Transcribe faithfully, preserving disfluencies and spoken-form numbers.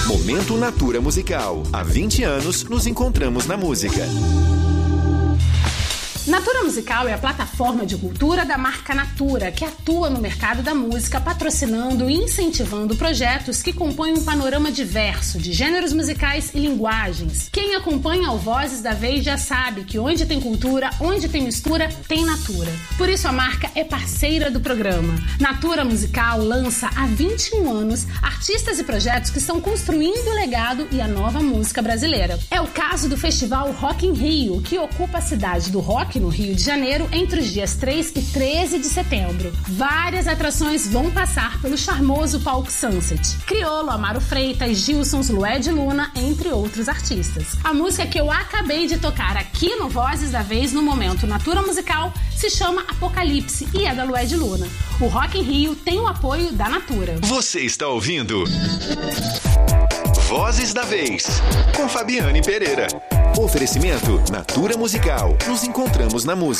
Momento Natura Musical. Há vinte anos nos encontramos na música. Natura Musical é a plataforma de cultura da marca Natura, que atua no mercado da música, patrocinando e incentivando projetos que compõem um panorama diverso de gêneros musicais e linguagens. Quem acompanha o Vozes da Vez já sabe que onde tem cultura, onde tem mistura, tem Natura. Por isso a marca é parceira do programa. Natura Musical lança há vinte e um anos artistas e projetos que estão construindo o legado e a nova música brasileira. É o caso do Festival Rock in Rio, que ocupa a cidade do rock no Rio de Janeiro entre os dias três e treze de setembro. Várias atrações vão passar pelo charmoso palco Sunset. Criolo, Amaro Freitas, Gilsons, Lued Luna, entre outros artistas. A música que eu acabei de tocar aqui no Vozes da Vez, no Momento Natura Musical, se chama Apocalipse e é da Lued Luna. O Rock in Rio tem o apoio da Natura. Você está ouvindo Vozes da Vez, com Fabiane Pereira. Oferecimento Natura Musical. Nos encontramos na música.